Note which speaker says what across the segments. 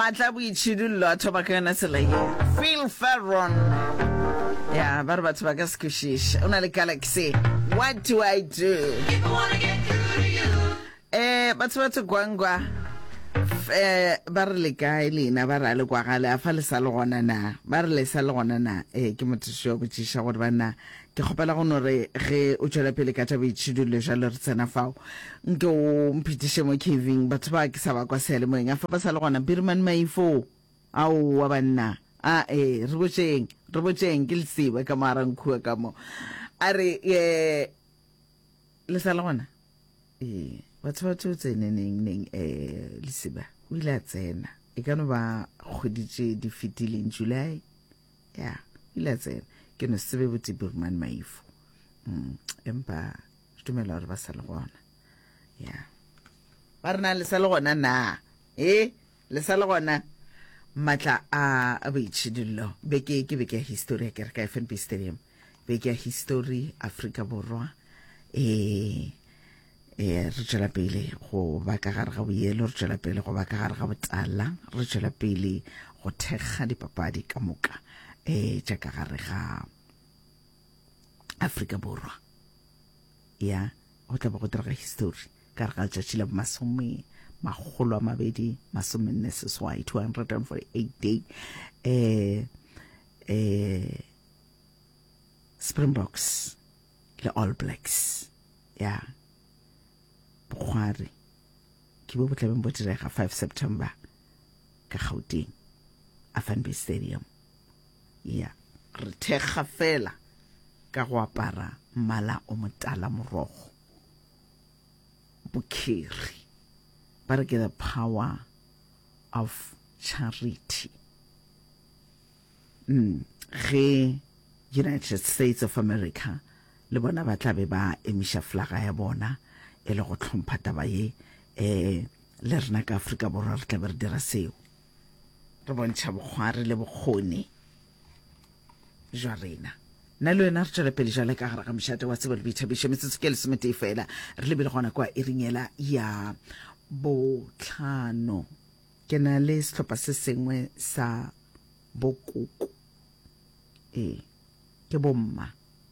Speaker 1: matla boitshidullo a thoba ka yona tsela ye Phil Ferron ya ba re batho ba ka skushisha una le Galaxy what do I do if I want to get through to you batho gwangwa ba re le kae lena ba ra le kwa gale a fa le sa le gona na ba re le sa le gona na ke motho sho botsisha gore bana ke khopela go no re ge o tswela pele ka tsa boitshidullo jalo re tsena fao nke o mpitishe mo caving batho ba ke sa ba kwa sele mo nga fa ba sa le gona Birman Maifo au wa banna re botšeng ke le siwe ka mara nkhuwa ka mo a re le sa le gona batho tseneneng le siba o ile a tsena e ka no ba kgoditše di fetileng July ya ile a tsena ke no sebe botse Birman Maifo empa tumela re ba sa le gona ya ba rena le sa le gona na le sa le gona matla a boitshidullo beke ya history ke re ka FNB Stadium beke ya history Africa Borwa re tswela pele go ba ka gare ga boyelo re tswela pele go ba ka gare ga botala re tswela pele go thekga dipapadi ka moka tša ka gare ga Africa Borwa ya go tla ba go dira history ka re ga tšatši la magolo a mabedi masomenne seswai 248 day Springboks le All Blacks ya bogware ke bo tlabeng bo direga 5 September ka Gauteng FNB Stadium ya re thekga fela ka go apara mmala o motala morogo bukhiri ba re ke the power of charity ge United States of America le bona ba tlabe ba emisha flaga ya bona e le go tlhompha taba ye le rena ka Africa Borwa re tlabe re dira seo re bontšha bogware le bokgoni jwa rena na le wena re tswela pele jale ka gare ga mošate wa tsebo le boithabišo metsotso ke lesomete fela re lebele gona kwa e ringela ya botlhano ke na le setlhopha se sengwe sa bokoko ke bomma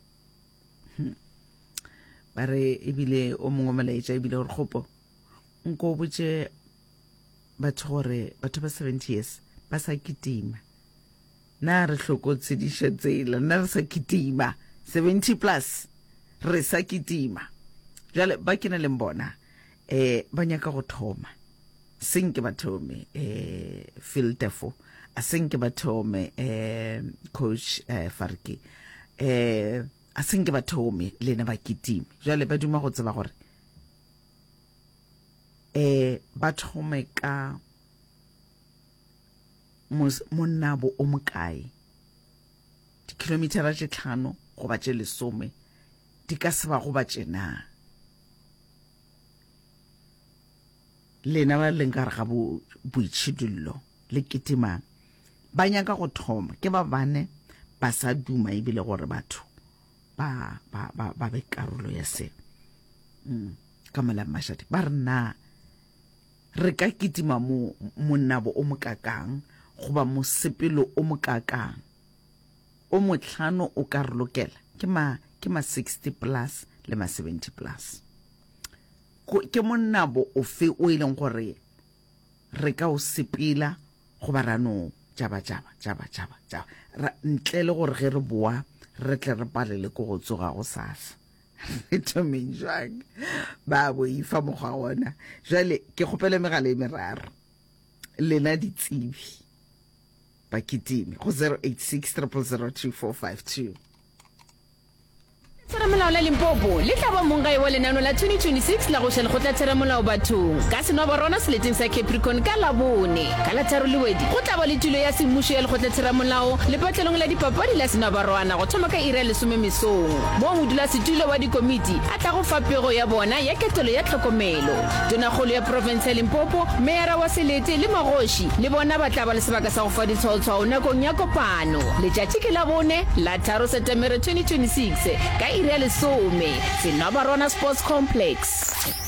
Speaker 1: ba re ebile o mongwe molaetša ebile gore kgopo nko botše batho gore batho ba 70 years ba sa kitima na re hlokotse dišetsela na re sa kitima 70 plus re sa kitima jale ba kena le mbona ba nyaka go thoma senke ba thome Phil Tefo a senke ba thome coach Farki a senke ba thome lena ba kitime jale ba duma go tseba gore ba thome ka monnabo o mokae dikilometera tše 5 go ba tše 10 di ka se ba go ba tšena lena ba leng ka re ga boitshidullo le kitimang ba nyaka go thoma ke ba bane ba sa duma ebile gore batho ba be karolo ya se ka mala mashadi ba rena re ka kitima mo monnabo o mokakang goba mosepelo o mokakang o motlhano o ka re lokela ke ma 60 plus le ma 70 plus ke monnabo o fe o ileng gore re ka o sepela goba rano jaba ntle le gore ge re boa re tle re palele ko go tsoga go sasa thomeng jwang ba boifa mogwa ona jale ke kgopela megala e meraro lena ditsebi ba kitime go 086 000 2452
Speaker 2: Molao la Limpopo le tla ba mongae wa lenano la 2026 la go shela go tla tshera molao bathong ka seno ba rona seleteng sa Capricorn ka labone ka la tharo le wedi go tla ba le tulo ya semmušo ya le go tla tshera molao le patlelong la dipapadi la seno ba rona go thoma ka ira le 10 mesong mo modula setulo wa dikomiti a tla go fa pego ya bona ya ketelo ya tlhokomelo tonakgolo ya province ya Limpopo meara wa selete le magoši le bona ba tla ba le sebaka sa go fa ditshwaotshwao nakong ya kopano letšatši ke la bone la 3 September 2026 ka ira le 10 Senobarona Sports Complex.